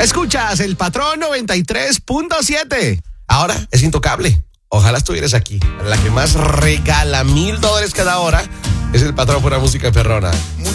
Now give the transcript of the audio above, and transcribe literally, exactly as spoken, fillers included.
Escuchas el Patrón noventa y tres punto siete. Ahora es intocable. Ojalá estuvieras aquí. La que más regala mil dólares cada hora es el Patrón por la música perrona.